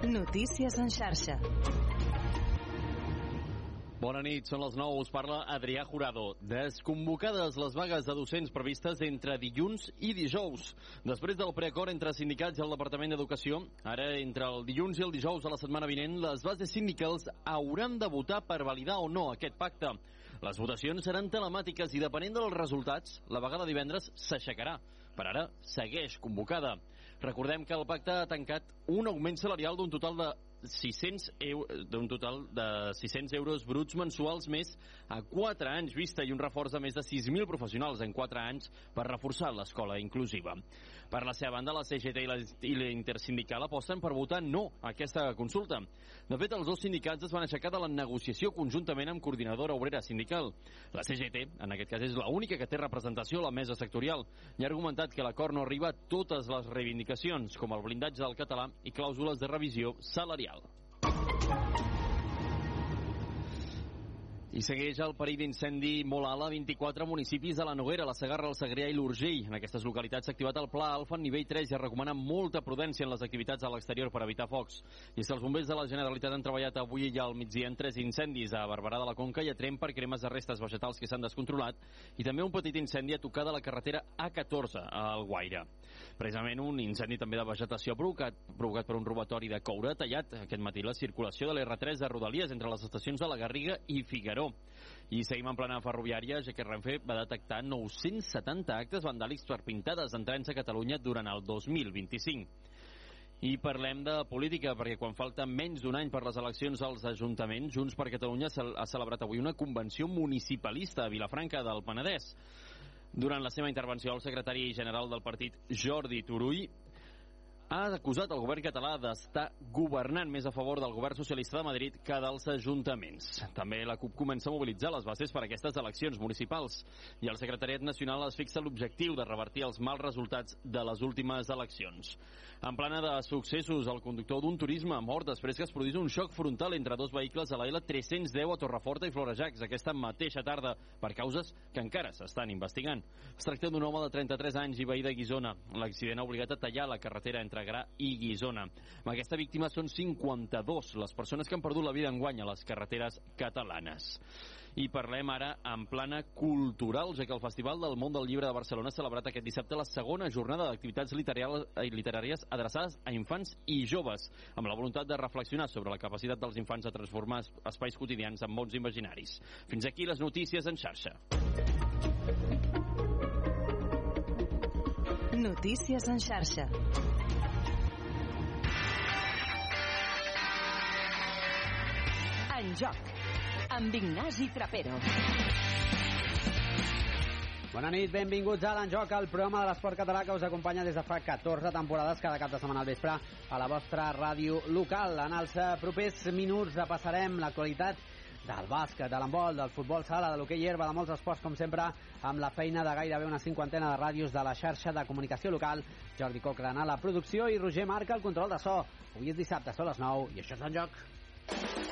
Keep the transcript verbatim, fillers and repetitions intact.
Notícies en xarxa. Bona nit, són les nou, us parla Adrià Jurado. Desconvocades les vagues de docents previstes entre dilluns i dijous. Després del preacord entre sindicats i el Departament d'Educació, ara entre el dilluns i el dijous de la setmana vinent, les bases sindicals hauran de votar per validar o no aquest pacte. Les votacions seran telemàtiques i, depenent dels resultats, la vaga de divendres s'aixecarà. Per ara, segueix convocada. Recordem que el pacte ha tancat un augment salarial d'un total de sis-cents euros, d'un total de sis-cents euros bruts mensuals més a quatre anys vista i un reforç de més de sis mil professionals en quatre anys per reforçar l'escola inclusiva. Per la seva banda, la C G T i la, i la Intersindical aposten per votar no a aquesta consulta. De fet, els dos sindicats es van aixecar de la negociació conjuntament amb Coordinadora Obrera Sindical. La C G T, en aquest cas, és l'única que té representació a la mesa sectorial i ha argumentat que l'acord no arriba a totes les reivindicacions, com el blindatge del català i clàusules de revisió salarial. I segueix el perill d'incendi molt alt a vint-i-quatre municipis de la Noguera, la Segarra, el Segrià i l'Urgell. En aquestes localitats s'ha activat el Pla Alfa en nivell tres i es recomana molta prudència en les activitats a l'exterior per evitar focs. I és que els bombers de la Generalitat han treballat avui i al migdia en tres incendis a Barberà de la Conca i a Tremp per cremes de restes vegetals que s'han descontrolat i també un petit incendi a tocar de la carretera A catorze a Alguaire. Precisament un incendi també de vegetació provocat, provocat per un robatori de coure tallat aquest matí la circulació de l'R tres de Rodalies entre les estacions de la Garriga i Figaró. I seguim en plana ferroviària, ja que Renfe va detectar nou-cents setanta actes vandàlics per pintades en trens a Catalunya durant el dos mil vint-i-cinc. I parlem de política, perquè quan falta menys d'un any per les eleccions als ajuntaments, Junts per Catalunya ha celebrat avui una convenció municipalista a Vilafranca del Penedès. Durant la seva intervenció, el secretari general del partit, Jordi Turull, ha acusat el govern català d'estar governant més a favor del govern socialista de Madrid que dels ajuntaments. També la CUP comença a mobilitzar les bases per a aquestes eleccions municipals i el secretariat nacional es fixa l'objectiu de revertir els mals resultats de les últimes eleccions. En plana de successos, el conductor d'un turisme ha mort després que es produís un xoc frontal entre dos vehicles a la L tres-cents deu a Torreforta i Florejacs aquesta mateixa tarda per causes que encara s'estan investigant. Es tracta d'un home de trenta-tres anys i veí de Guissona. L'accident ha obligat a tallar la carretera entre Gra i Guissona. Amb aquesta víctima són cinquanta-dos les persones que han perdut la vida enguany a les carreteres catalanes. I parlem ara en plana cultural, ja que el Festival del Món del Llibre de Barcelona ha celebrat aquest dissabte la segona jornada d'activitats literàries adreçades a infants i joves, amb la voluntat de reflexionar sobre la capacitat dels infants de transformar espais quotidians en mons imaginaris. Fins aquí les notícies en xarxa. Notícies en xarxa. En joc, amb Ignasi Trapero. Bona nit, benvinguts a l'En Joc, el programa de l'esport català que us acompanya des de fa catorze temporades cada cap de setmana al vespre a la vostra ràdio local. En els propers minuts repassarem l'actualitat del bàsquet, de l'handbol, del futbol sala, de l'hoquei herba, de molts esports, com sempre, amb la feina de gairebé una cinquantena de ràdios de la xarxa de comunicació local. Jordi Cochrane a la producció i Roger Marca al control de so. Avui és dissabte, són les nou, i això és En Joc.